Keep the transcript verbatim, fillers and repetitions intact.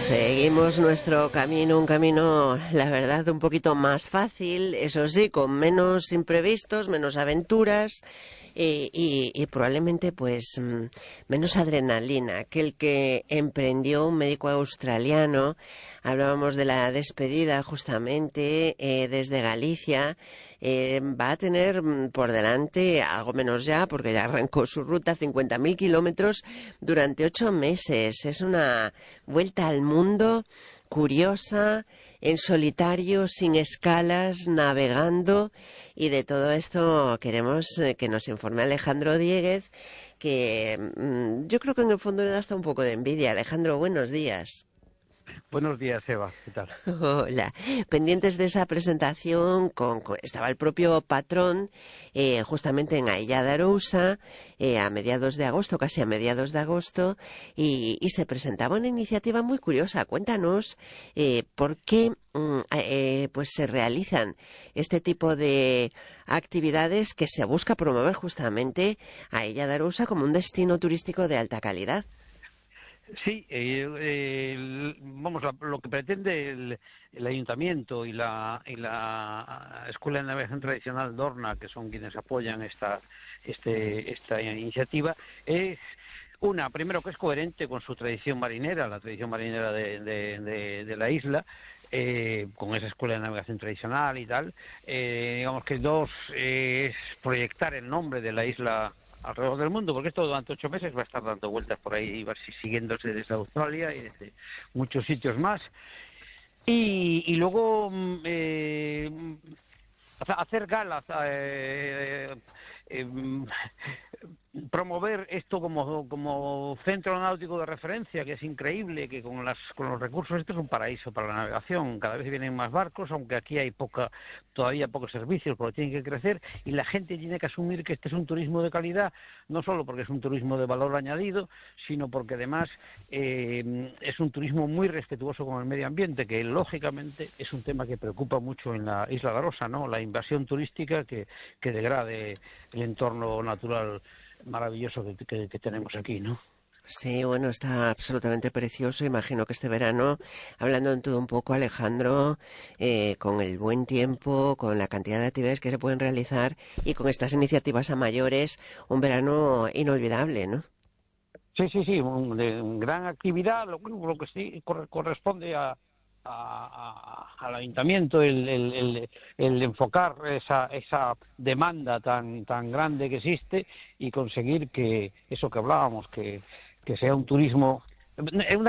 Seguimos nuestro camino, un camino, la verdad, un poquito más fácil, eso sí, con menos imprevistos, menos aventuras y, y, y probablemente pues menos adrenalina que el que emprendió un médico australiano. Hablábamos de la despedida justamente eh, desde Galicia. Eh, va a tener por delante algo menos ya, porque ya arrancó su ruta, cincuenta mil kilómetros durante ocho meses. Es una vuelta al mundo curiosa, en solitario, sin escalas, navegando, y de todo esto queremos eh, que nos informe Alejandro Dieguez, que mmm, yo creo que en el fondo le da hasta un poco de envidia. Alejandro, buenos días. Buenos días, Eva. ¿Qué tal? Hola. Pendientes de esa presentación, con, con- estaba el propio patrón eh, justamente en Ailla de Arousa eh, a mediados de agosto, casi a mediados de agosto, y, y se presentaba una iniciativa muy curiosa. Cuéntanos eh, por qué mm, eh, pues se realizan este tipo de actividades que se busca promover justamente a Ailla de Arousa como un destino turístico de alta calidad. Sí, eh, eh, el- vamos, la- lo que pretende el, el ayuntamiento y la, y la Escuela de Navegación Tradicional Dorna, que son quienes apoyan esta, este, esta iniciativa, es una, primero, que es coherente con su tradición marinera, la tradición marinera de, de, de- de la isla, eh, con esa escuela de navegación tradicional y tal. Eh, digamos que dos, eh, es proyectar el nombre de la isla alrededor del mundo, porque esto durante ocho meses va a estar dando vueltas por ahí y va a ir siguiéndose desde Australia y desde muchos sitios más. Y, y luego mm, eh, hacer galas, eh, eh, eh, promover esto como, como centro náutico de referencia, que es increíble, que con, las, con los recursos esto es un paraíso para la navegación. Cada vez vienen más barcos, aunque aquí hay poca, todavía pocos servicios, porque tienen que crecer, y la gente tiene que asumir que este es un turismo de calidad, no solo porque es un turismo de valor añadido, sino porque además eh, es un turismo muy respetuoso con el medio ambiente, que lógicamente es un tema que preocupa mucho en la isla de Arosa, ¿no? La invasión turística que, que degrade el entorno natural maravilloso que, que, que tenemos aquí, ¿no? Sí, bueno, está absolutamente precioso. Imagino que este verano, hablando en todo un poco, Alejandro, eh, con el buen tiempo, con la cantidad de actividades que se pueden realizar y con estas iniciativas a mayores, un verano inolvidable, ¿no? Sí, sí, sí, un, de, un gran actividad, lo, lo que sí corre, corresponde a, a, a, al ayuntamiento el, el, el, el enfocar esa, esa demanda tan, tan grande que existe y conseguir que eso que hablábamos, que, que sea un turismo, es una